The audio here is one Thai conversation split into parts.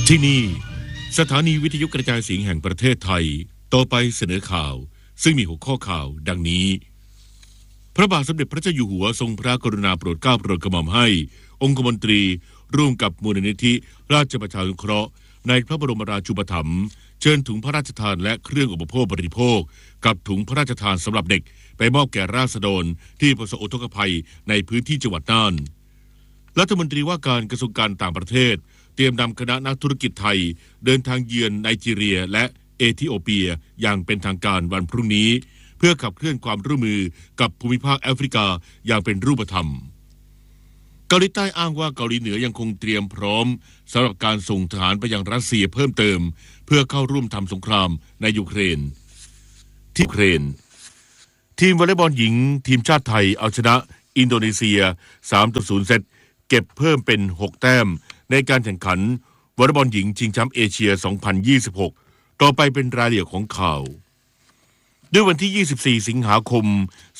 ที่นี่สถานีวิทยุกระจายเสียงแห่งประเทศไทยต่อไปเสนอข่าวซึ่งมีหัวข้อข่าวดังนี้พระบาทสมเด็จพระเจ้าอยู่หัวทรงพระกรุณาโปรดเกล้าโปรดกระหม่อมให้องคมนตรีร่วมกับมูลนิธิราชประชานุเคราะห์ในพระบรมราชูปถัมภ์เชิญถุงพระราชทานและเครื่องอุปโภคบริโภคกับถุงพระราชทานสำหรับเด็กไปมอบแก่ราษฎรที่ประสบอุทกภัยในพื้นที่จังหวัดน่านรัฐมนตรีว่าการกระทรวงการต่างประเทศเตรียมนำคณะนักธุรกิจไทยเดินทางเยือนไนจีเรียและเอธิโอเปียอย่างเป็นทางการวันพรุ่งนี้เพื่อขับเคลื่อนความร่วมมือกับภูมิภาคแอฟริกาอย่างเป็นรูปธรรมเกาหลีใต้อ้างว่าเกาหลีเหนือยังคงเตรียมพร้อมสำหรับการส่งทหารไปยังรัสเซียเพิ่มเติมเพื่อเข้าร่วมทำสงครามในยูเครนทีมวอลเลย์บอลหญิงทีมชาติไทยเอาชนะอินโดนีเซีย 3-0 เซตเก็บเพิ่มเป็น6แต้มในการแข่งขันวอลเลย์บอลหญิงชิงแชมป์เอเชีย 2026 ต่อไปเป็นรายละเอียดของข่าวด้วยวันที่ 24 สิงหาคม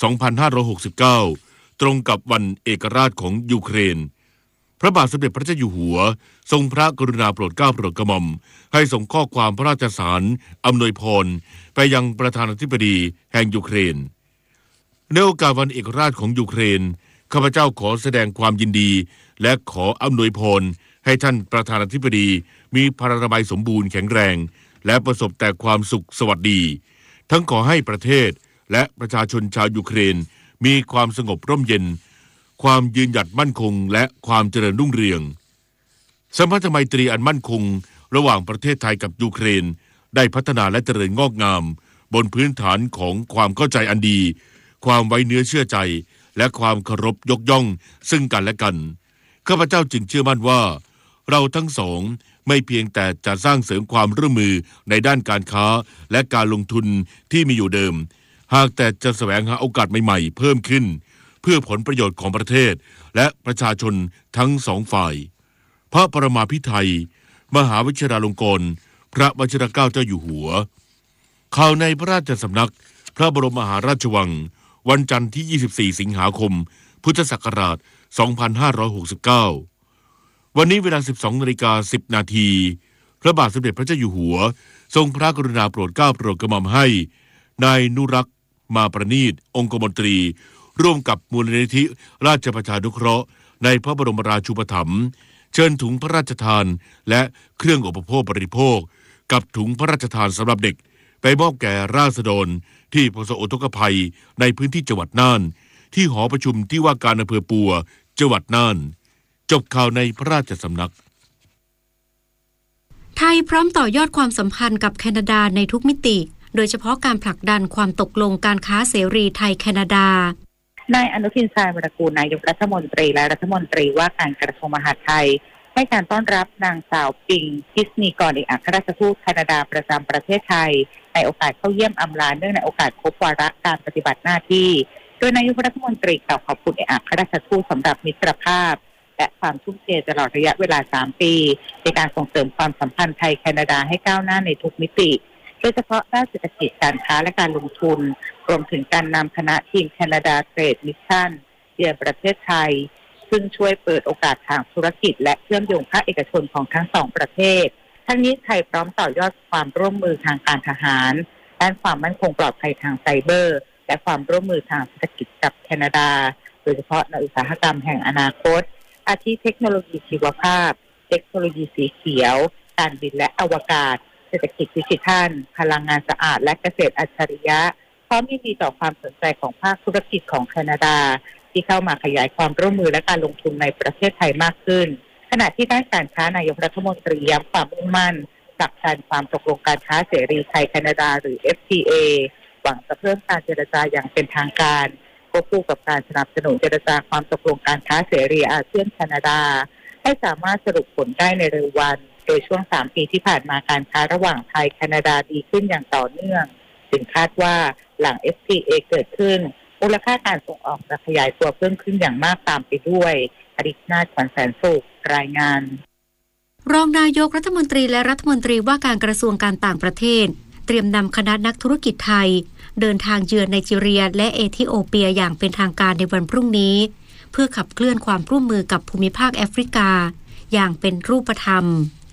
2569 ตรงกับวันเอกราชของยูเครนพระบาทสมเด็จพระเจ้าอยู่หัวทรงพระกรุณาโปรดเกล้าโปรดกระหม่อมให้ส่งข้อความพระราชสารอำนวยพรไปยังประธานาธิบดีแห่งยูเครนในโอกาสวันเอกราชของยูเครนข้าพเจ้าขอแสดงความยินดีและขออำนวยพรให้ท่านประธานาธิบดีมีพลานามัยสมบูรณ์แข็งแรงและประสบแต่ความสุขสวัสดีทั้งขอให้ประเทศและประชาชนชาวยูเครนมีความสงบร่มเย็นความยืนหยัดมั่นคงและความเจริญรุ่งเรืองสัมพันธไมตรีอันมั่นคงระหว่างประเทศไทยกับยูเครนได้พัฒนาและเจริญงอกงามบนพื้นฐานของความเข้าใจอันดีความไว้เนื้อเชื่อใจและความเคารพยกย่องซึ่งกันและกันข้าพเจ้าจึงเชื่อมั่นว่าเราทั้งสองไม่เพียงแต่จะสร้างเสริมความร่วมมือในด้านการค้าและการลงทุนที่มีอยู่เดิมหากแต่จะแสวงหาโอกาสใหม่ๆเพิ่มขึ้นเพื่อผลประโยชน์ของประเทศและประชาชนทั้งสองฝ่ายพระปรมาภิไธยมหาวิชิราลงกรณ์พระวชิรเกล้าเจ้าอยู่หัวข่าวในพระราชสำนักพระบรมมหาราชวังวันจันทร์ที่ 24 สิงหาคม พุทธศักราช 2569 วันนี้เวลา 12:10 นาทีพระบาทสมเด็จพระเจ้าอยู่หัวทรงพระกรุณาโปรดเกล้าโปรดกระหม่อมให้นายนุรักษ์มาประณีตองคมนตรีร่วมกับมูลนิธิราชประชานุเคราะห์ในพระบรมราชูปถัมภ์เชิญถุงพระราชทานและเครื่องอุปโภคบริโภคกับถุงพระราชทานสำหรับเด็กไปมอบแก่ราษฎรที่ประสบอุทกภัยในพื้นที่จังหวัดน่านที่หอประชุมที่ว่าการอำเภอปัวจังหวัดน่านจบข่าวในพระราชสำนักไทยพร้อมต่อยอดความสัมพันธ์กับแคนาดาในทุกมิติโดยเฉพาะการผลักดันความตกลงการค้าเสรีไทยแคนาดานายอนุทินชาญวิรากูลนายกรัฐมนตรีและรัฐมนตรีว่าการกระทรวงมหาดไทยให้การต้อนรับนางสาวปิงคิสนีกรเอกอัครราชทูตแคนาดาประจำประเทศไทยในโอกาสเข้าเยี่ยมอำลาเนื่องในโอกาสครบวาระการปฏิบัติหน้าที่โดยนายกรัฐมนตรีกล่าวขอบคุณเอกอัครราชทูตสำหรับมิตรภาพและความทุ่มเทตลอดระยะเวลา3 ปีในการส่งเสริมความสัมพันธ์ไทยแคนาดาให้ก้าวหน้าในทุกมิติโดยเฉพาะด้านเศรษฐกิจการค้าและการลงทุนรวมถึงการนำคณะทีมแคนาดาเทรดมิชชั่นเยือนประเทศไทยซึ่งช่วยเปิดโอกาสทางธุรกิจและเชื่อมโยงภาคเอกชนของทั้งสองประเทศทั้งนี้ไทยพร้อมต่อยอดความร่วมมือทางการทหารด้านความมั่นคงปลอดภัยทางไซเบอร์และความร่วมมือทางเศรษฐกิจกับแคนาดาโดยเฉพาะในอุตสาหกรรมแห่งอนาคตอาทิเทคโนโลยีชีวภาพเทคโนโลยีสีเขียวการบินและอวกาศเศรษฐกิจดิจิทัลพลังงานสะอาดและเกษตรอัจฉริยะพร้อมยินดีต่อความสนใจของภาคธุรกิจของแคนาดาที่เข้ามาขยายความร่วมมือและการลงทุนในประเทศไทยมากขึ้นขณะที่ด้านการค้านายกรัฐมนตรีย้ำความมุ่งมั่นผลักดันความตกลงการค้าเสรีไทยแคนาดาหรือ FTA หวังจะเพิ่มการเจรจาอย่างเป็นทางการควบคู่กับการสนับสนุนเจรจาความตกลงการค้าเสรีอาเซียนแคนาดาให้สามารถสรุปผลได้ในเร็ววันโดยช่วง3 ปีที่ผ่านมาการค้าระหว่างไทยแคนาดาดีขึ้นอย่างต่อเนื่องจึงคาดว่าหลัง FTA เกิดขึ้นมูลค่าการส่งออกจะขยายตัวเพิ่มขึ้นอย่างมากตามไปด้วยอดิษนาถ ขวัญแสนสุขรายงานรองนายกรัฐมนตรีและรัฐมนตรีว่าการกระทรวงการต่างประเทศเตรียมนำคณะนักธุรกิจไทยเดินทางเยือนไนจีเรียและเอธิโอเปียอย่างเป็นทางการในวันพรุ่งนี้เพื่อขับเคลื่อนความร่วมมือกับภูมิภาคแอฟริกาอย่างเป็นรูปธรรม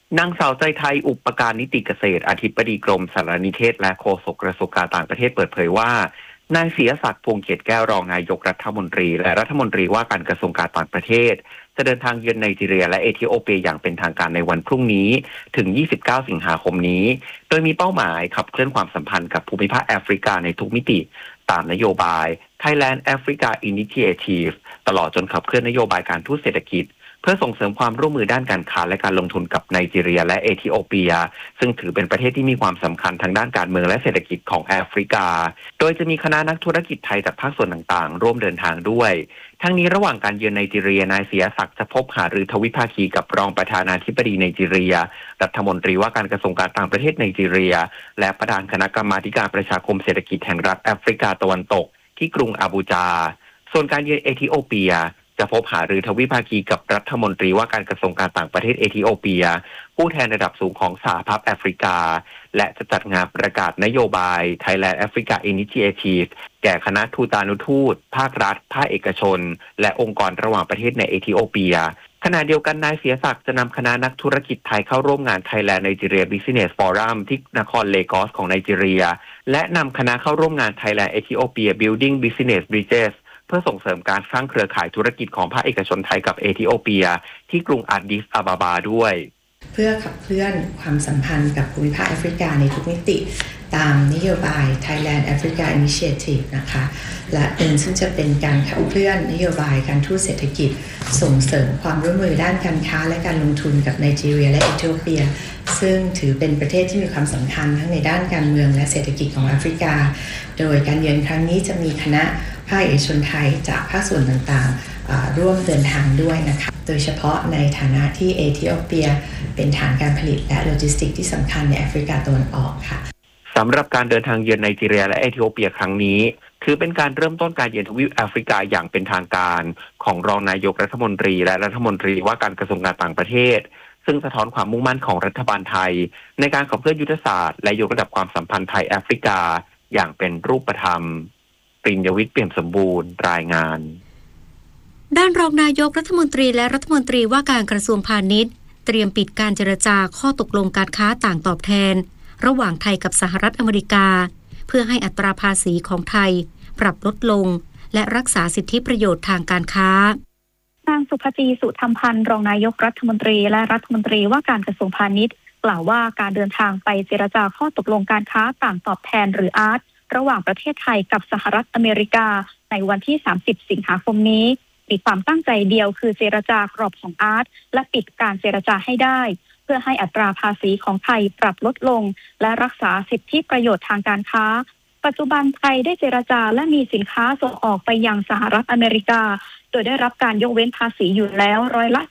นางสาวใจไทยอุปการนิติเกษตรอธิบดีกรมสารนิเทศและโฆษกกระทรวงการต่างประเทศเปิดเผยว่านายศิยศักดิ์พวงเขตแก้วรองนายกรัฐมนตรีและรัฐมนตรีว่าการกระทรวงการต่างประเทศจะเดินทางเยือนไนจีเรียและเอธิโอเปียอย่างเป็นทางการในวันพรุ่งนี้ถึง 29 สิงหาคมนี้โดยมีเป้าหมายขับเคลื่อนความสัมพันธ์กับภูมิภาคแอฟริกาในทุกมิติตามนโยบาย Thailand Africa Initiative ตลอดจนขับเคลื่อนนโยบายการทูตเศรษฐกิจเพื่อส่งเสริมความร่วมมือด้านการค้าและการลงทุนกับไนจีเรียและเอธิโอเปียซึ่งถือเป็นประเทศที่มีความสำคัญทางด้านการเมืองและเศรษฐกิจของแอฟริกาโดยจะมีคณะนักธุรกิจไทยจากภาคส่วนต่างๆร่วมเดินทางด้วยทั้งนี้ระหว่างการเยือนไนจีเรียนายศิยศักดิ์จะพบหารือทวิภาคีกับรองประธานาธิบดีไนจีเรียรัฐมนตรีว่าการกระทรวงการต่างประเทศไนจีเรียและประธานคณะกรรมาการประชาคมเศรษฐกิจแห่งรัฐแอฟริกาตะวันตกที่กรุงอาบูจาส่วนการเยือนเอธิโอเปียจะพบหารือทวิภาคีกับรัฐมนตรีว่าการกระทรวงการต่างประเทศเอธิโอเปียผู้แทนระดับสูงของสหภาพแอฟริกาและจะจัดงานประกาศนโยบาย Thailand Africa Initiative แก่คณะทูตานุทูตภาครัฐภาคเอกชนและองค์กรระหว่างประเทศในเอธิโอเปียขณะเดียวกันนายศิยศักดิ์จะนำคณะนักธุรกิจไทยเข้าร่วมงาน Thailand Nigeria Business Forum ที่นครเลโกสของไนจีเรียและนำคณะเข้าร่วมงาน Thailand Ethiopia Building Business Bridgesเพื่อส่งเสริมการสร้างเครือข่ายธุรกิจของภาคเอกชนไทยกับเอธิโอเปียที่กรุงอาดิสอาบาบาด้วยเพื่อขับเคลื่อนความสัมพันธ์กับภูมิภาคแอฟริกาในทุกมิติตามนโยบาย Thailand Africa Initiative นะคะและซึ่งจะเป็นการขับเคลื่อนนโยบายการทูตเศรษฐกิจส่งเสริมความร่วมมือด้านการค้าและการลงทุนกับไนจีเรียและเอธิโอเปียซึ่งถือเป็นประเทศที่มีความสำคัญทั้งในด้านการเมืองและเศรษฐกิจของแอฟริกาโดยการเยือนครั้งนี้จะมีคณะภาคเอกชนไทยจากภาคส่วนต่างๆร่วมเดินทางด้วยนะคะโดยเฉพาะในฐานะที่เอธิโอเปียเป็นฐานการผลิตและโลจิสติกส์ที่สำคัญในแอฟริกาตะวันออกค่ะสำหรับการเดินทางเยือนไนจีเรียและเอธิโอเปียครั้งนี้ถือเป็นการเริ่มต้นการเยือนทวีปแอฟริกาอย่างเป็นทางการของรองนายกรัฐมนตรีและรัฐมนตรีว่าการกระทรวงการต่างประเทศซึ่งสะท้อนความมุ่งมั่นของรัฐบาลไทยในการขับเคลื่อนยุทธศาสตร์และยกระดับความสัมพันธ์ไทยแอฟริกาอย่างเป็นรูปธรรมปริญญวิทย์เปี่ยมสมบูรณ์รายงานด้านรองนายกรัฐมนตรีและรัฐมนตรีว่าการกระทรวงพาณิชย์เตรียมปิดการเจรจาข้อตกลงการค้าต่างตอบแทนระหว่างไทยกับสหรัฐอเมริกาเพื่อให้อัตราภาษีของไทยปรับลดลงและรักษาสิทธิประโยชน์ทางการค้านางสุภจี สุธรรมพันธ์รองนายกรัฐมนตรีและรัฐมนตรีว่าการกระทรวงพาณิชย์กล่าวว่าการเดินทางไปเจรจาข้อตกลงการค้าต่างตอบแทนหรืออาร์ตระหว่างประเทศไทยกับสหรัฐอเมริกาในวันที่ 30 สิงหาคมนี้มีความตั้งใจเดียวคือเจรจากรอบของอาร์ตและปิดการเจรจาให้ได้เพื่อให้อัตราภาษีของไทยปรับลดลงและรักษาสิทธิประโยชน์ทางการค้าปัจจุบันไทยได้เจรจาและมีสินค้าส่งออกไปยังสหรัฐอเมริกาโดยได้รับการยกเว้นภาษีอยู่แล้ว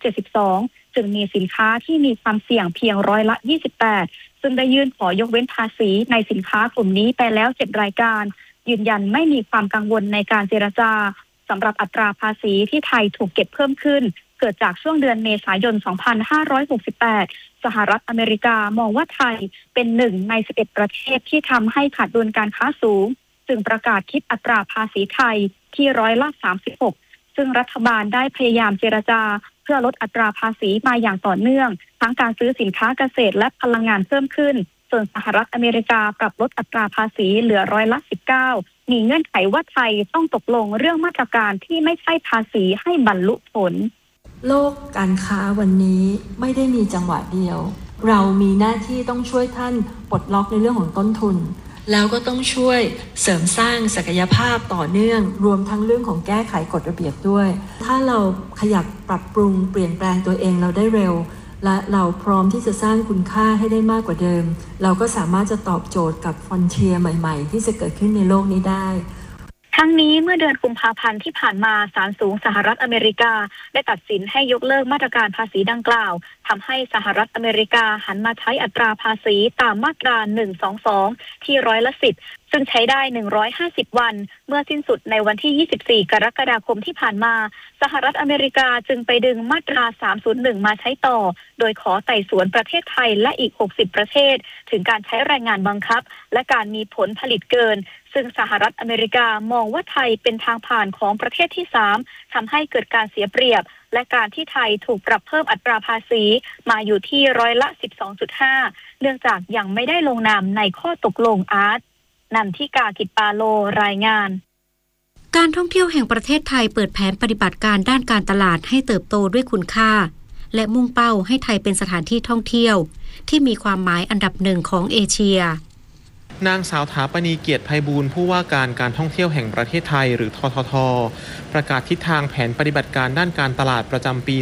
72%จึงมีสินค้าที่มีความเสี่ยงเพียง28%ซึ่งได้ยื่นขอยกเว้นภาษีในสินค้ากลุ่มนี้ไปแล้ว7รายการยืนยันไม่มีความกังวลในการเจรจาสำหรับอัตราภาษีที่ไทยถูกเก็บเพิ่มขึ้นเกิดจากช่วงเดือนเมษายน 2568 สหรัฐอเมริกามองว่าไทยเป็น1 ใน 11 ประเทศที่ทำให้ขาดดุลการค้าสูงจึงประกาศคิดอัตราภาษีไทยที่36%ซึ่งรัฐบาลได้พยายามเจรจาเพื่อลดอัตราภาษีมาอย่างต่อเนื่องทั้งการซื้อสินค้าเกษตรและพลังงานเพิ่มขึ้นส่วนสหรัฐอเมริกาปรับลดอัตราภาษีเหลือ19%มีเงื่อนไขว่าไทยต้องตกลงเรื่องมาตรการที่ไม่ใช่ภาษีให้บรรลุผลโลกการค้าวันนี้ไม่ได้มีจังหวะเดียวเรามีหน้าที่ต้องช่วยท่านปลดล็อกในเรื่องของต้นทุนแล้วก็ต้องช่วยเสริมสร้างศักยภาพต่อเนื่องรวมทั้งเรื่องของแก้ไขกฎระเบียบด้วยถ้าเราขยับปรับปรุงเปลี่ยนแปลงตัวเองเราได้เร็วและเราพร้อมที่จะสร้างคุณค่าให้ได้มากกว่าเดิมเราก็สามารถจะตอบโจทย์กับฟอนเทียร์ใหม่ๆที่จะเกิดขึ้นในโลกนี้ได้ทั้งนี้เมื่อเดือนกุมภาพันธ์ที่ผ่านมาศาลสูงสหรัฐอเมริกาได้ตัดสินให้ยกเลิกมาตรการภาษีดังกล่าวทำให้สหรัฐอเมริกาหันมาใช้อัตราภาษีตามมาตรา122ที่10%ซึ่งใช้ได้150วันเมื่อสิ้นสุดในวันที่24กรกฎาคมที่ผ่านมาสหรัฐอเมริกาจึงไปดึงมาตรา301มาใช้ต่อโดยขอไต่สวนประเทศไทยและอีก60ประเทศถึงการใช้แรงงานบังคับและการมีผลผลิตเกินซึ่งสหรัฐอเมริกามองว่าไทยเป็นทางผ่านของประเทศที่3ทำให้เกิดการเสียเปรียบและการที่ไทยถูกปรับเพิ่มอัตราภาษีมาอยู่ที่12.5%เนื่องจากยังไม่ได้ลงนามในข้อตกลงอาร์ตนันทิกา กิจปาโลรายงานการท่องเที่ยวแห่งประเทศไทยเปิดแผนปฏิบัติการด้านการตลาดให้เติบโตด้วยคุณค่าและมุ่งเป้าให้ไทยเป็นสถานที่ท่องเที่ยวที่มีความหมายอันดับหนึ่งของเอเชียนางสาวถาปณีเกียรติไพบูลย์ผู้ว่าการท่องเที่ยวแห่งประเทศไทยหรือททท.ประกาศทิศทางแผนปฏิบัติการด้านการตลาดประจำปี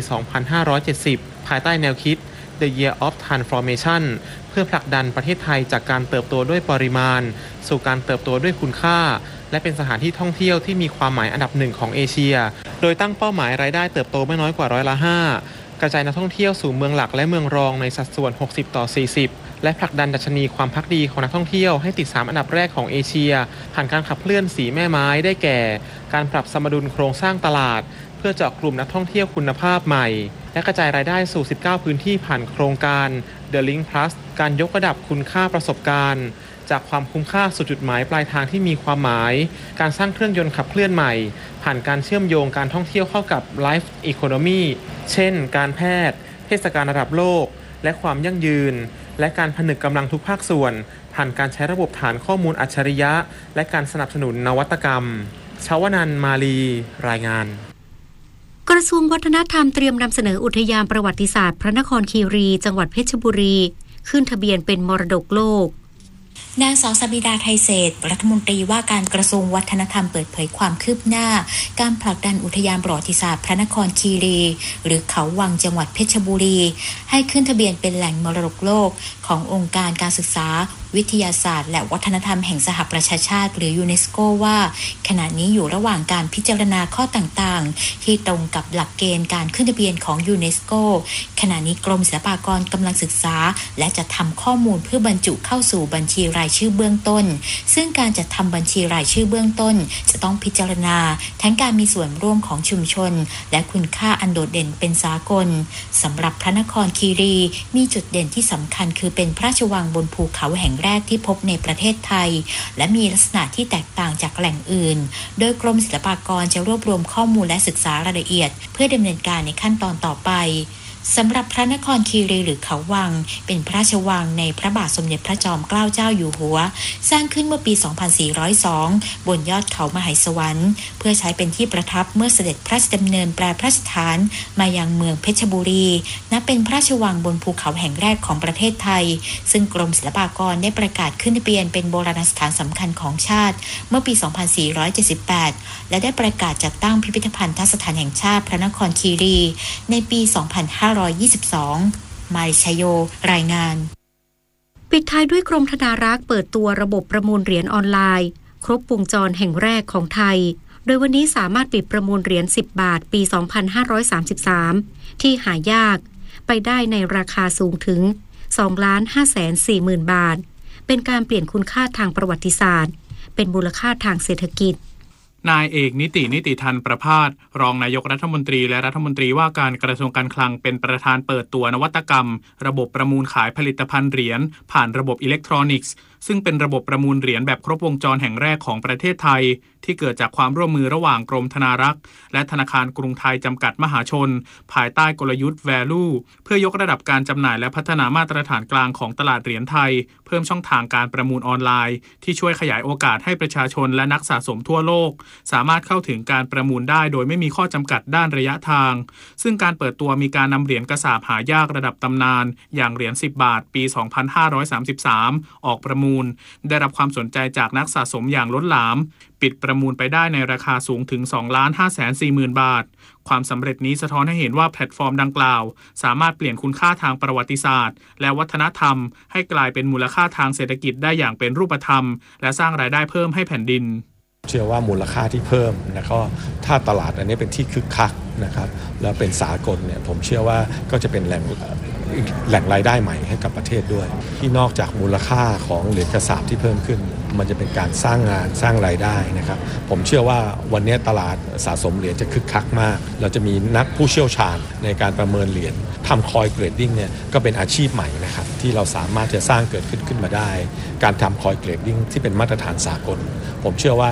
2570 ภายใต้แนวคิด The Year of Transformation เพื่อผลักดันประเทศไทยจากการเติบโตด้วยปริมาณสู่การเติบโตด้วยคุณค่าและเป็นสถานที่ท่องเที่ยวที่มีความหมายอันดับหนึ่งของเอเชียโดยตั้งเป้าหมายรายได้เติบโตไม่น้อยกว่า5%กระจายนักท่องเที่ยวสู่เมืองหลักและเมืองรองในสัดส่วน 60-40 และผลักดันดัชนีความภักดีของนักท่องเที่ยวให้ติด3อันดับแรกของเอเชียผ่านการขับเคลื่อน4แม่ไม้ได้แก่การปรับสมดุลโครงสร้างตลาดเพื่อเจาะกลุ่มนักท่องเที่ยวคุณภาพใหม่และกระจายรายได้สู่19พื้นที่ผ่านโครงการ The Link Plus การยกระดับคุณค่าประสบการณ์จากความคุ้มค่าสู่จุดหมายปลายทางที่มีความหมายการสร้างเครื่องยนต์ขับเคลื่อนใหม่ผ่านการเชื่อมโยงการท่องเที่ยวเข้ากับ Life Economy เช่นการแพทย์เทศกาลระดับโลกและความยั่งยืนและการผนึกกำลังทุกภาคส่วนผ่านการใช้ระบบฐานข้อมูลอัจฉริยะและการสนับสนุนนวัตกรรมชวนันท์มาลีรายงานกระทรวงวัฒนธรรมเตรียมนำเสนออุทยานประวัติศาสตร์พระนครคีรีจังหวัดเพชรบุรีขึ้นทะเบียนเป็นมรดกโลกนางสาวสบิดาไทยเศรษฐ์รัฐมนตรีว่าการกระทรวงวัฒนธรรมเปิดเผยความคืบหน้าการผลักดันอุทยานประวัติศาสตร์พระนครคีรีหรือเขาวังจังหวัดเพชรบุรีให้ขึ้นทะเบียนเป็นแหล่งมรดกโลกขององค์การการศึกษาวิทยาศาสตร์และวัฒนธรรมแห่งสหประชาชาติหรือยูเนสโกว่าขณะนี้อยู่ระหว่างการพิจารณาข้อต่างๆที่ตรงกับหลักเกณฑ์การขึ้นทะเบียนของยูเนสโกขณะนี้กรมศิลปากรกำลังศึกษาและจะทำข้อมูลเพื่อบรรจุเข้าสู่บัญชีรายชื่อเบื้องต้นซึ่งการจัดทำบัญชีรายชื่อเบื้องต้นจะต้องพิจารณาทั้งการมีส่วนร่วมของชุมชนและคุณค่าอันโดดเด่นเป็นสากลสำหรับพระนครคีรีมีจุดเด่นที่สำคัญคือเป็นพระราชวังบนภูเขาแห่งแรกที่พบในประเทศไทยและมีลักษณะที่แตกต่างจากแหล่งอื่นโดยกรมศิลปากรจะรวบรวมข้อมูลและศึกษารายละเอียดเพื่อดำเนินการในขั้นตอนต่อไปสำหรับพระนครคีรีหรือเขาวังเป็นพระราชวังในพระบาทสมเด็จพระจอมเกล้าเจ้าอยู่หัวสร้างขึ้นเมื่อปี 2402 บนยอดเขามหาสวรรค์เพื่อใช้เป็นที่ประทับเมื่อเสด็จพระราชดำเนินแปรพระราชฐานมายังเมืองเพชรบุรีนับเป็นพระราชวังบนภูเขาแห่งแรกของประเทศไทยซึ่งกรมศิลปากรได้ประกาศขึ้นทะเบียนเป็นโบราณสถานสำคัญของชาติเมื่อปี 2478 และได้ประกาศจัดตั้งพิพิธภัณฑสถานแห่งชาติพระนครคีรีในปี 2522 มาริชโยรายงานปิดท้ายด้วยกรมธนารักษ์เปิดตัวระบบประมูลเหรียญออนไลน์ครบวงจรแห่งแรกของไทยโดยวันนี้สามารถปิดประมูลเหรียญ10 บาทปี 2533 ที่หายากไปได้ในราคาสูงถึง 2,540,000 บาทเป็นการเปลี่ยนคุณค่าทางประวัติศาสตร์เป็นมูลค่าทางเศรษฐกิจนายเอกนิติธันประภาสรองนายกรัฐมนตรีและรัฐมนตรีว่าการกระทรวงการคลังเป็นประธานเปิดตัวนวัตกรรมระบบประมูลขายผลิตภัณฑ์เหรียญผ่านระบบอิเล็กทรอนิกส์ซึ่งเป็นระบบประมูลเหรียญแบบครบวงจรแห่งแรกของประเทศไทยที่เกิดจากความร่วมมือระหว่างกรมธนารักษ์และธนาคารกรุงไทยจำกัดมหาชนภายใต้กลยุทธ์ Value เพื่อยกระดับการจำหน่ายและพัฒนามาตรฐานกลางของตลาดเหรียญไทยเพิ่มช่องทางการประมูลออนไลน์ที่ช่วยขยายโอกาสให้ประชาชนและนักสะสมทั่วโลกสามารถเข้าถึงการประมูลได้โดยไม่มีข้อจำกัดด้านระยะทางซึ่งการเปิดตัวมีการนำเหรียญกระสาบหายากระดับตำนานอย่างเหรียญ10 บาทปี 2533 ออกประมูลได้รับความสนใจจากนักสะสมอย่างล้นหลามปิดประมูลไปได้ในราคาสูงถึง 2,540,000 บาทความสำเร็จนี้สะท้อนให้เห็นว่าแพลตฟอร์มดังกล่าวสามารถเปลี่ยนคุณค่าทางประวัติศาสตร์และวัฒนธรรมให้กลายเป็นมูลค่าทางเศรษฐกิจได้อย่างเป็นรูปธรรมและสร้างรายได้เพิ่มให้แผ่นดินเชื่อว่ามูลค่าที่เพิ่มแล้วก็ถ้าตลาดอันนี้เป็นที่คึกคักนะครับแล้วเป็นสากลเนี่ยผมเชื่อว่าก็จะเป็นแหล่งรายได้ใหม่ให้กับประเทศด้วยที่นอกจากมูลค่าของเหรียญกระสาบที่เพิ่มขึ้นมันจะเป็นการสร้างงานสร้างรายได้นะครับผมเชื่อว่าวันนี้ตลาดสะสมเหรียญจะคึกคักมากเราจะมีนักผู้เชี่ยวชาญในการประเมินเหรียญทำคอยเกรดดิ้งเนี่ยก็เป็นอาชีพใหม่นะครับที่เราสามารถจะสร้างเกิดขึ้นมาได้การทำคอยเกรดดิ้งที่เป็นมาตรฐานสากลผมเชื่อว่า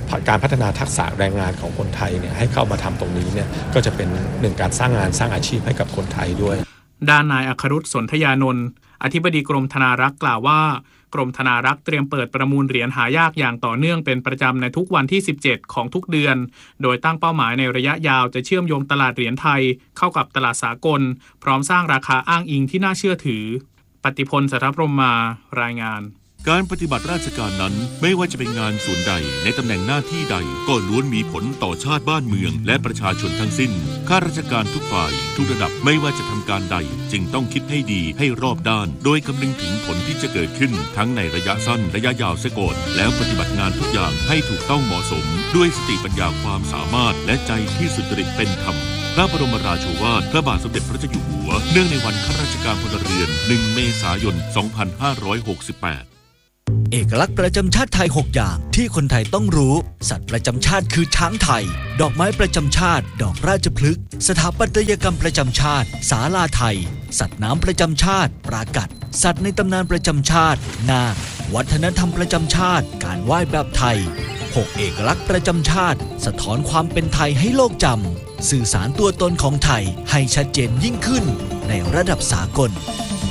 การพัฒนาทักษะแรงงานของคนไทยเนี่ยให้เข้ามาทำตรงนี้เนี่ยก็จะเป็นหนึ่งการสร้างงานสร้างอาชีพให้กับคนไทยด้วยด้านนายอัครรุษ สนธยานนท์อธิบดีกรมธนารักษ์กล่าวว่ากรมธนารักษ์เตรียมเปิดประมูลเหรียญหายากอย่างต่อเนื่องเป็นประจำในทุกวันที่17ของทุกเดือนโดยตั้งเป้าหมายในระยะยาวจะเชื่อมโยงตลาดเหรียญไทยเข้ากับตลาดสากลพร้อมสร้างราคาอ้างอิงที่น่าเชื่อถือปฏิพล สัทธพรหมารายงานการปฏิบัติราชการนั้นไม่ว่าจะเป็นงานส่วนใดในตำแหน่งหน้าที่ใดก็ล้วนมีผลต่อชาติบ้านเมืองและประชาชนทั้งสิ้นข้าราชการทุกฝ่ายทุกระดับไม่ว่าจะทำการใดจึงต้องคิดให้ดีให้รอบด้านโดยคำนึงถึงผลที่จะเกิดขึ้นทั้งในระยะสั้นระยะยาวเสียก่อนแล้วปฏิบัติงานทุกอย่างให้ถูกต้องเหมาะสมด้วยสติปัญญาความสามารถและใจที่สุจริตเป็นธรรมพระบรมราโชวาทพระบาทสมเด็จพระเจ้าอยู่หัวเนื่องในวันข้าราชการพลเรือน1 เมษายน 2568 เอกลักษณ์ประจำชาติไทย6อย่างที่คนไทยต้องรู้สัตว์ประจำชาติคือช้างไทยดอกไม้ประจำชาติดอกราชพฤกษ์สถาปัตยกรรมประจำชาติศาลาไทยสัตว์น้ำประจำชาติปรากัดสัตว์ในตำนานประจำชาตินาควัฒนธรรมประจำชาติการไหว้แบบไทย6เอกลักษณ์ประจำชาติสะท้อนความเป็นไทยให้โลกจำสื่อสารตัวตนของไทยให้ชัดเจนยิ่งขึ้นในระดับสากล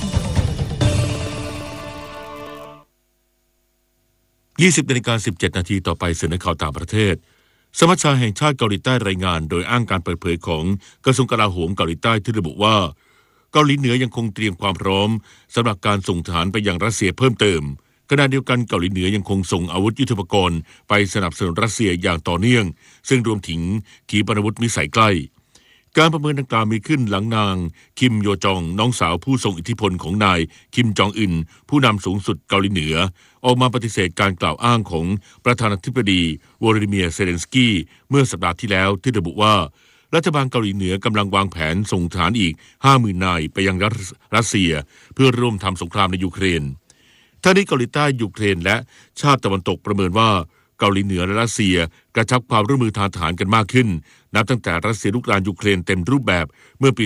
20:17 น.ต่อไปสื่อข่าวต่างประเทศสมัชชาแห่งชาติเกาหลีใต้รายงานโดยอ้างการเปิดเผยของกระทรวงกลาโหมเกาหลีใต้ที่ระบุว่าเกาหลีเหนือยังคงเตรียมความพร้อมสำหรับการส่งทหารไปยังรัสเซียเพิ่มเติมขณะเดียวกันเกาหลีเหนือยังคงส่งอาวุธยุทโธปกรณ์ไปสนับสนุนรัสเซียอย่างต่อเนื่องซึ่งรวมถึงขีปนาวุธมิสไซล์ใกล้การประเมินดังกล่าวมีขึ้นหลังนางคิมโยจองน้องสาวผู้ทรงอิทธิพลของนายคิมจองอึนผู้นำสูงสุดเกาหลีเหนือออกมาปฏิเสธการกล่าวอ้างของประธานาธิบดีวลาดิเมียร์เซเลนสกี้เมื่อสัปดาห์ที่แล้วที่ระบุว่ารัฐบาลเกาหลีเหนือกำลังวางแผนส่งทหารอีก 50,000 นายไปยังรัสเซียเพื่อร่วมทำสงครามในยูเครนทั้งนี้เกาหลีใต้ยูเครนและชาติตะวันตกประเมินว่าเกาหลีเหนือและรัสเซียกระชับความร่วมมือทางทหารกันมากขึ้นนับตั้งแต่รัสเซียรุกรานยูเครนเต็มรูปแบบเมื่อปี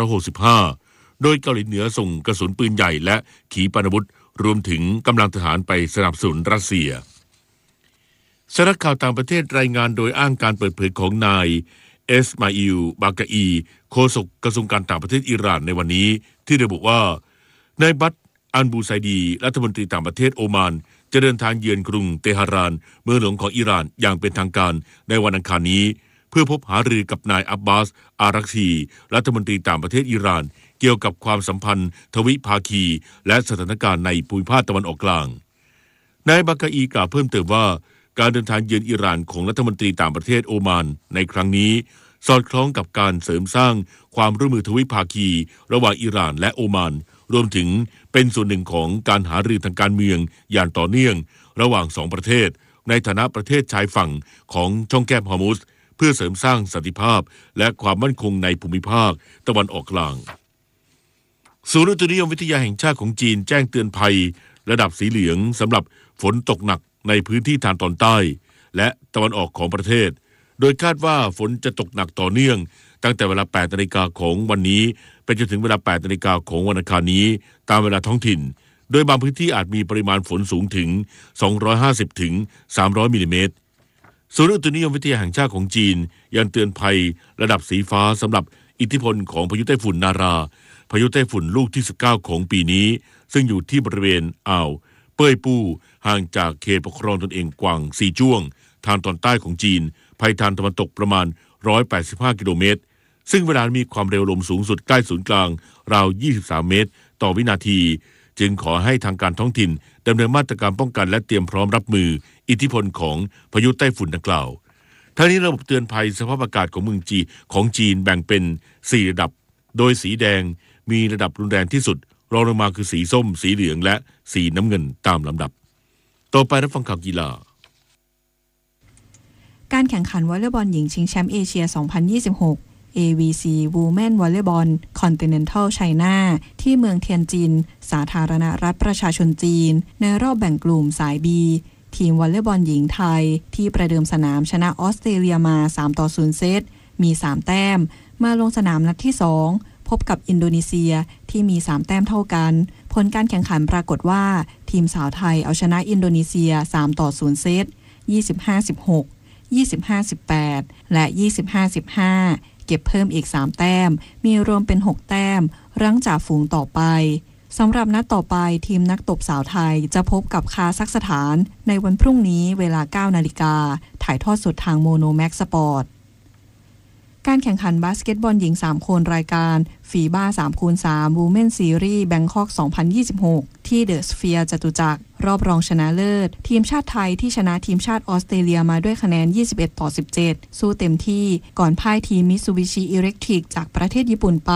2565 โดยเกาหลีเหนือส่งกระสุนปืนใหญ่และขีปนาวุธรวมถึงกำลังทหารไปสนับสนุนรัสเซียสำนักข่าวต่างประเทศรายงานโดยอ้างการเปิดเผยของนายเอสมาอิล บากาอีโฆษกกระทรวงการต่างประเทศอิหร่านในวันนี้ที่ระบุว่านายบัตอันบูไซดีรัฐมนตรีต่างประเทศโอมานจะเดินทางเยือนกรุงเตหะรานเมืองหลวงของอิหร่านอย่างเป็นทางการในวันอังคารนี้เพื่อพบหารือกับนายอับบาสอารักชีรัฐมนตรีต่างประเทศอิหร่านเกี่ยวกับความสัมพันธ์ทวิภาคีและสถานการณ์ในภูมิภาคตะวันออกกลางนายบากาอีกล่าวเพิ่มเติมว่าการเดินทางเยือนอิหร่านของรัฐมนตรีต่างประเทศโอมานในครั้งนี้สอดคล้องกับการเสริมสร้างความร่วมมือทวิภาคีระหว่างอิหร่านและโอมานรวมถึงเป็นส่วนหนึ่งของการหารือทางการเมืองอย่างต่อเนื่องระหว่าง2ประเทศในฐานะประเทศชายฝั่งของช่องแคบฮอร์มุซเพื่อเสริมสร้างสันติภาพและความมั่นคงในภูมิภาคตะวันออกกลางศูนย์อุตุนิยมวิทยาแห่งชาติของจีนแจ้งเตือนภัยระดับสีเหลืองสำหรับฝนตกหนักในพื้นที่ทางตอนใต้และตะวันออกของประเทศโดยคาดว่าฝนจะตกหนักต่อเนื่องตั้งแต่เวลา 8 นาฬิกาของวันนี้ไปจนถึงเวลา 8 นาฬิกาของวันอังคารนี้ตามเวลาท้องถิ่นโดยบางพื้นที่อาจมีปริมาณฝนสูงถึง250ถึง300มิลลิเมตรศูนย์อุตุนิยมวิทยาแห่งชาติของจีนยังเตือนภัยระดับสีฟ้าสำหรับอิทธิพลของพายุไต้ฝุ่นนาราพายุไต้ฝุ่นลูกที่19ของปีนี้ซึ่งอยู่ที่บริเวณอ่าวเป้ยปู้ห่างจากเขตปกครองตนเองกวางซีจ้วงทางตอนใต้ของจีนภัยทางตะวันตกประมาณ185กิโลเมตรซึ่งเวลามีความเร็วลมสูงสุดใกล้ศูนย์กลางราว23เมตรต่อวินาทีจึงขอให้ทางการท้องถิ่นดำเนินมาตรการป้องกันและเตรียมพร้อมรับมืออิทธิพลของพายุไต้ฝุ่นดังกล่าวทั้งนี้ระบบเตือนภัยสภาพอากาศของเมืองจีนแบ่งเป็น4ระดับโดยสีแดงมีระดับรุนแรงที่สุดรองลงมาคือสีส้มสีเหลืองและสีน้ำเงินตามลำดับต่อไปรับฟังข่าวกีฬาการแข่งขันวอลเลย์บอลหญิงชิงแชมป์เอเชีย 2026 AVC Women Volleyball Continental China ที่เมืองเทียนจินสาธารณรัฐประชาชนจีนในรอบแบ่งกลุ่มสาย B ทีมวอลเลย์บอลหญิงไทยที่ประเดิมสนามชนะออสเตรเลียมา 3-0 เซตมี3แต้มมาลงสนามนัดที่2พบกับอินโดนีเซียที่มี3แต้มเท่ากันผลการแข่งขันปรากฏว่าทีมสาวไทยเอาชนะอินโดนีเซีย 3-0 เซต 25-16 25-18 และ 25-15 เก็บเพิ่มอีก 3 แต้มมีรวมเป็น 6 แต้มรั้งจ่าฝูงต่อไปสำหรับนัดต่อไปทีมนักตบสาวไทยจะพบกับคาซัคสถานในวันพรุ่งนี้เวลา 9 นาฬิกาถ่ายทอดสดทางโมโนแม็กสปอร์ตการแข่งขันบาสเกตบอลหญิง3คนรายการฟีบ้า 3x3 Women Series Bangkok 2026 ที่เดอะสเฟียร์จตุจักรรอบรองชนะเลิศทีมชาติไทยที่ชนะทีมชาติออสเตรเลียมาด้วยคะแนน 21-17 สู้เต็มที่ก่อนพ่ายทีมมิตซูบิชิอิเล็กทริกจากประเทศญี่ปุ่นไป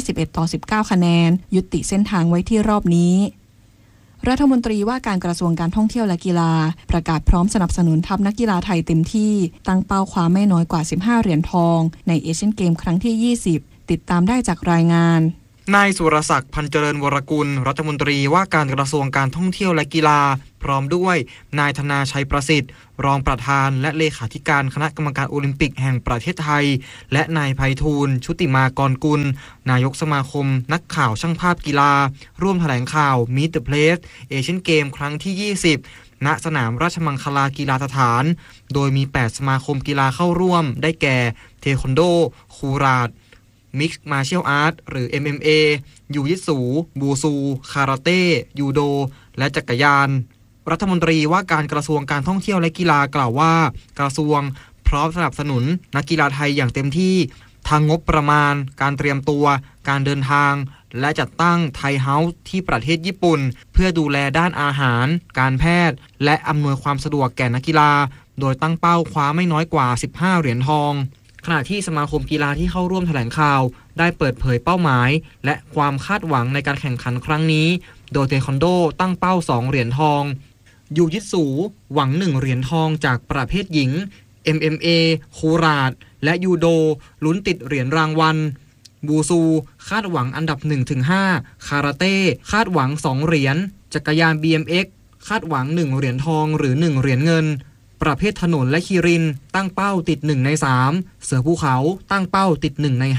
21-19 คะแนนยุติเส้นทางไว้ที่รอบนี้รัฐมนตรีว่าการกระทรวงการท่องเที่ยวและกีฬาประกาศพร้อมสนับสนุนทัพนักกีฬาไทยเต็มที่ตั้งเป้าคว้าไม่น้อยกว่า15เหรียญทองในเอเชียนเกมครั้งที่ 20 ติดตามได้จากรายงานนายสุรศักดิ์พันเจริญวรกุลรัฐมนตรีว่าการกระทรวงการท่องเที่ยวและกีฬาพร้อมด้วยนายธนาชัยประสิทธิ์รองประธานและเลขาธิการคณะกรรมการโอลิมปิกแห่งประเทศไทยและนายไพฑูรย์ชุติมากรกุลนายกสมาคมนักข่าวช่างภาพกีฬาร่วมแถลงข่าว Meet the Place เอเชียนเกมครั้งที่ 20 ณ สนามราชมังคลากีฬาสถานโดยมี8สมาคมกีฬาเข้าร่วมได้แก่เทควันโดคูราตMixed Martial Arts หรือ MMA ยูยิสูบูซูคาราเต้ยูโดและจักรยานรัฐมนตรีว่าการกระทรวงการท่องเที่ยวและกีฬากล่าวว่ากระทรวงพร้อมสนับสนุนนักกีฬาไทยอย่างเต็มที่ทางงบประมาณการเตรียมตัวการเดินทางและจัดตั้งไทยเฮาส์ที่ประเทศญี่ปุ่นเพื่อดูแลด้านอาหารการแพทย์และอำนวยความสะดวกแก่นักกีฬาโดยตั้งเป้าคว้าไม่น้อยกว่า15เหรียญทองขณะที่สมาคมกีฬาที่เข้าร่วมแถลงข่าวได้เปิดเผยเป้าหมายและความคาดหวังในการแข่งขันครั้งนี้โดยเทควันโดตั้งเป้า2เหรียญทองยูยิสูหวัง1เหรียญทองจากประเภทหญิง MMA คูราตและยูโดลุ้นติดเหรียญรางวัลบูซูคาดหวังอันดับ 1-5 คาราเต้คาดหวัง2เหรียญจักรยาน BMX คาดหวัง1เหรียญทองหรือ1เหรียญเงินประเภทถนนและคีรินตั้งเป้าติด1ใน3เสือภูเขาตั้งเป้าติด1ใน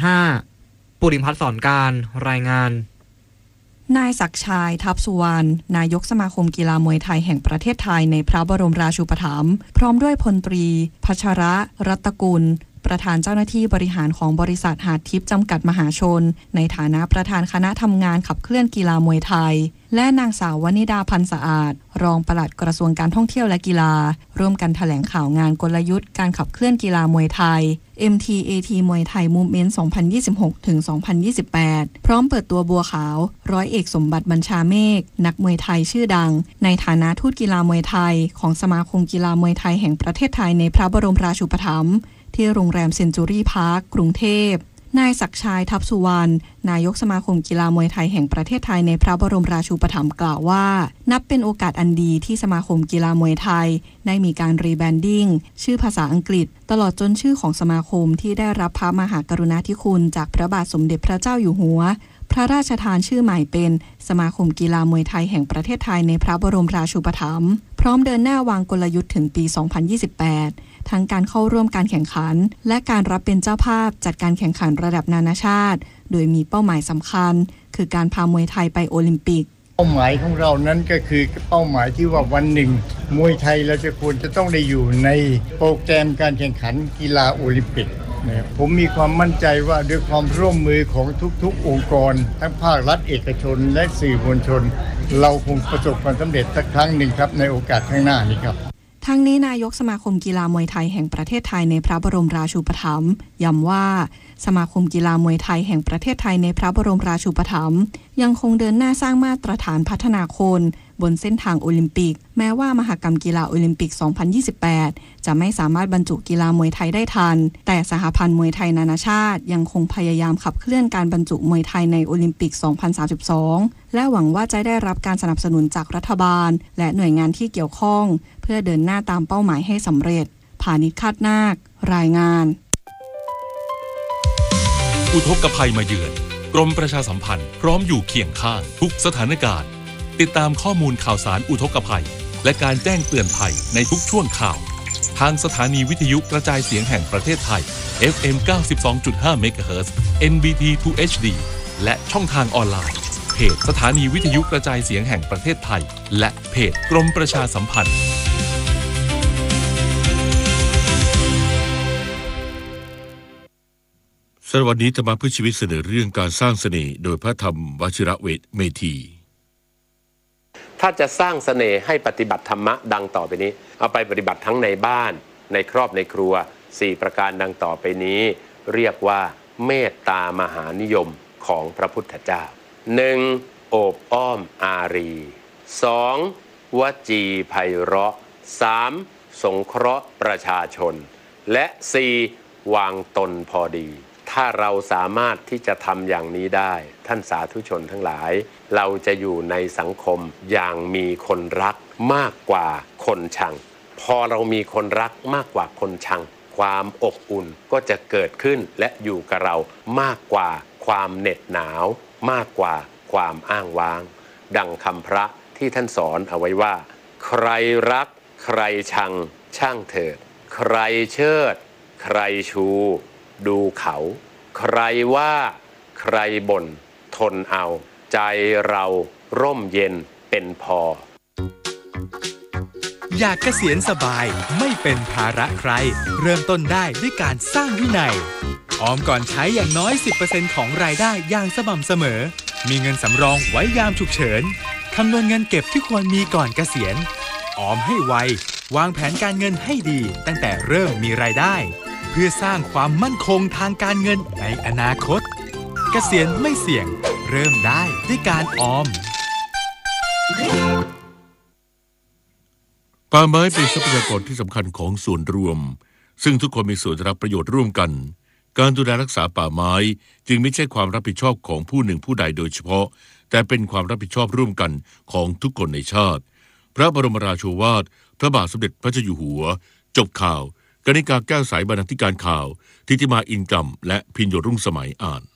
5ปุริพัฒน์สอนการรายงานนายศักดิ์ชัยทัพสุวรรณนายกสมาคมกีฬามวยไทยแห่งประเทศไทยในพระบรมราชูปถัมภ์พร้อมด้วยพลตรีพัชระรัตกุลประธานเจ้าหน้าที่บริหารของบริษัทหาดทิพย์จำกัดมหาชนในฐานะประธานคณะทำงานขับเคลื่อนกีฬามวยไทยและนางสาววนิดาพันธ์สะอาดรองปลัดกระทรวงการท่องเที่ยวและกีฬาร่วมกันแถลงข่าวงานกลยุทธ์การขับเคลื่อนกีฬามวยไทย MTAT มวยไทยมูฟเมนต์ 2026 ถึง 2028 พร้อมเปิดตัวบัวขาวร้อยเอกสมบัติบัญชาเมฆนักมวยไทยชื่อดังในฐานะทูตกีฬามวยไทยของสมาคมกีฬามวยไทยแห่งประเทศไทยในพระบรมราชูปถัมภ์ที่โรงแรมเซนจูรี่พาร์คกรุงเทพนายศักดิ์ชัยทัพสุวรรณนายกสมาคมกีฬามวยไทยแห่งประเทศไทยในพระบรมราชูปถัมภ์กล่าวว่านับเป็นโอกาสอันดีที่สมาคมกีฬามวยไทยได้มีการรีแบรนดิ้งชื่อภาษาอังกฤษตลอดจนชื่อของสมาคมที่ได้รับพระมหากรุณาธิคุณจากพระบาทสมเด็จพระเจ้าอยู่หัวพระราชทานชื่อใหม่เป็นสมาคมกีฬามวยไทยแห่งประเทศไทยในพระบรมราชูปถัมภ์พร้อมเดินหน้าวางกลยุทธ์ถึงปี 2028 ทั้งการเข้าร่วมการแข่งขันและการรับเป็นเจ้าภาพจัดการแข่งขันระดับนานาชาติโดยมีเป้าหมายสำคัญคือการพามวยไทยไปโอลิมปิกเป้าหมายของเรานั้นก็คือเป้าหมายที่ว่าวันหนึ่งมวยไทยเราจะควรจะต้องได้อยู่ในโปรแกรมการแข่งขันกีฬาโอลิมปิกผมมีความมั่นใจว่าด้วยความร่วมมือของทุกๆองค์กรทั้งภาครัฐเอกชนและสื่อมวลชนเราคงประสบความสำเร็จสักครั้งหนึ่งครับในโอกาสข้างหน้านี้ครับทั้งนี้นายกสมาคมกีฬามวยไทยแห่งประเทศไทยในพระบรมราชูปถัมภ์ย้ำว่าสมาคมกีฬามวยไทยแห่งประเทศไทยในพระบรมราชูปถัมภ์ยังคงเดินหน้าสร้างมาตรฐานพัฒนาคนบนเส้นทางโอลิมปิกแม้ว่ามหกรรมกีฬาโอลิมปิก 2028 จะไม่สามารถบรรจุกีฬามวยไทยได้ทันแต่สหพันธ์มวยไทยนานาชาติยังคงพยายามขับเคลื่อนการบรรจุมวยไทยในโอลิมปิก 2032 และหวังว่าจะได้รับการสนับสนุนจากรัฐบาลและหน่วยงานที่เกี่ยวข้องเพื่อเดินหน้าตามเป้าหมายให้สำเร็จพานิช คาดนาครายงานอุทกภัยมาเยือนกรมประชาสัมพันธ์พร้อมอยู่เคียงข้างทุกสถานการณ์ติดตามข้อมูลข่าวสารอุทกภัยและการแจ้งเตือนภัยในทุกช่วงข่าวทางสถานีวิทยุกระจายเสียงแห่งประเทศไทย FM 92.5 MHz NBT 2 HD และช่องทางออนไลน์เพจสถานีวิทยุกระจายเสียงแห่งประเทศไทยและเพจกรมประชาสัมพันธ์สำหรับวันนี้ธรรมะเพื่อชีวิตเสนอเรื่องการสร้างเสน่ห์โดยพระธรรมวชิระเมธีถ้าจะสร้างเสน่ห์ให้ปฏิบัติธรรมะดังต่อไปนี้เอาไปปฏิบัติทั้งในบ้านในครอบในครัว4ประการดังต่อไปนี้เรียกว่าเมตตามหานิยมของพระพุทธเจ้า 1. โอบอ้อมอารี 2. วจีไพเราะ 3. สงเคราะห์ประชาชนและ 4. วางตนพอดีถ้าเราสามารถที่จะทำอย่างนี้ได้ท่านสาธุชนทั้งหลายเราจะอยู่ในสังคมอย่างมีคนรักมากกว่าคนชังพอเรามีคนรักมากกว่าคนชังความอบอุ่นก็จะเกิดขึ้นและอยู่กับเรามากกว่าความเหน็ดหนาวมากกว่าความอ้างว้างดังคำพระที่ท่านสอนเอาไว้ว่าใครรักใครชังช่างเถิดใครเชิดใครชูดูเขาใครว่าใครบ่นทนเอาใจเราร่มเย็นเป็นพออยากเกษียณสบายไม่เป็นภาระใครเริ่มต้นได้ด้วยการสร้างวินัยออมก่อนใช้อย่างน้อย 10% ของรายได้อย่างสม่ำเสมอมีเงินสำรองไว้ยามฉุกเฉินคำนวณเงินเก็บที่ควรมีก่อนเกษียณออมให้ไววางแผนการเงินให้ดีตั้งแต่เริ่มมีรายได้เพื่อสร้างความมั่นคงทางการเงินในอนาคตเกษียณไม่เสี่ยงเริ่มได้ด้วยการออมป่าไม้เป็นทรัพยากรที่สำคัญของส่วนรวมซึ่งทุกคนมีส่วนรับประโยชน์ร่วมกันการดูแลรักษาป่าไม้จึงไม่ใช่ความรับผิดชอบของผู้หนึ่งผู้ใดโดยเฉพาะแต่เป็นความรับผิดชอบร่วมกันของทุกคนในชาติพระบรมราโชวาทพระบาทสมเด็จพระเจ้าอยู่หัวจบข่าวกนิกาแก้วใสบรรณาธิการข่าวทิติมาอินกรรมและพิญโยรุ่งสมัยอ่าน